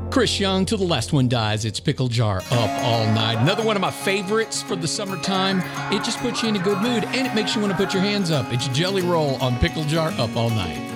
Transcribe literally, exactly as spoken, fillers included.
Chris Young, Till the Last One Dies. It's Pickle Jar Up All Night. Another one of my favorites for the summertime. It just puts you in a good mood and it makes you want to put your hands up. It's Jelly Roll on Pickle Jar Up All Night.